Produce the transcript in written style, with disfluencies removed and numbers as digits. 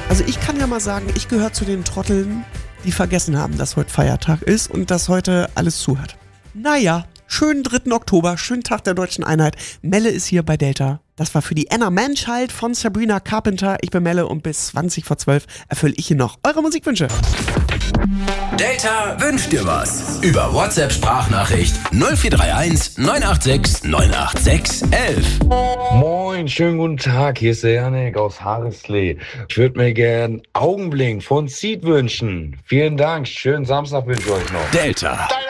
Also ich kann ja mal sagen, ich gehöre zu den Trotteln, die vergessen haben, dass heute Feiertag ist und dass heute alles zu hat. Naja, schönen 3. Oktober, schönen Tag der Deutschen Einheit. Melle ist hier bei Delta. Das war für die Anna Manchild von Sabrina Carpenter. Ich bin Melle und bis 20 vor 12 erfülle ich hier noch eure Musikwünsche. Delta wünscht dir was. Über WhatsApp-Sprachnachricht 0431 986 986 11. Moin, schönen guten Tag. Hier ist der Janik aus Harrisley. Ich würde mir gern Augenblick von Seed wünschen. Vielen Dank. Schönen Samstag wünsche ich euch noch. Delta.